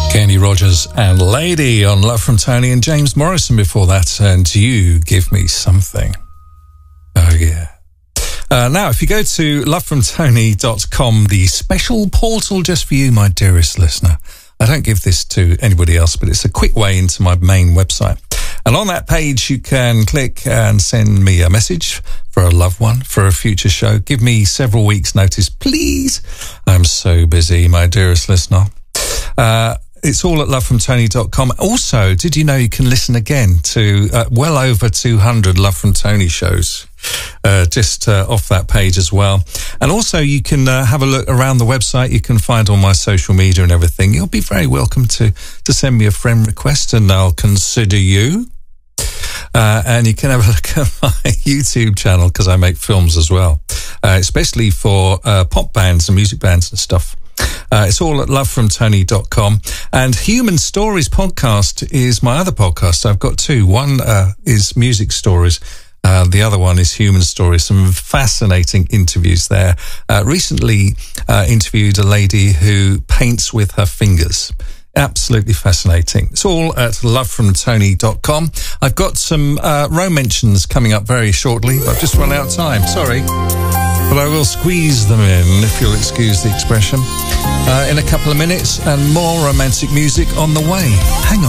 Kenny Rogers and Lady on Love from Tony, and James Morrison before that, and You Give Me Something. Oh, yeah. Now, if you go to lovefromtony.com, the special portal just for you, my dearest listener. I don't give this to anybody else, but it's a quick way into my main website. And on that page, you can click and send me a message for a loved one, for a future show. Give me several weeks' notice, please. I'm so busy, my dearest listener. It's all at lovefromtony.com. Also, did you know you can listen again to well over 200 Love from Tony shows just off that page as well. And also you can have a look around the website. You can find all my social media and everything. You'll be very welcome to send me a friend request and I'll consider you. And you can have a look at my YouTube channel because I make films as well, especially for pop bands and music bands and stuff. It's all at lovefromtony.com. And Human Stories podcast is my other podcast. I've got two. One is Music Stories. The other one is Human Stories. Some fascinating interviews there. Recently interviewed a lady who paints with her fingers. Absolutely fascinating. It's all at lovefromtony.com. I've got some Romentions coming up very shortly. I've just run out of time. Sorry. But I will squeeze them in, if you'll excuse the expression, in a couple of minutes, and more romantic music on the way. Hang on.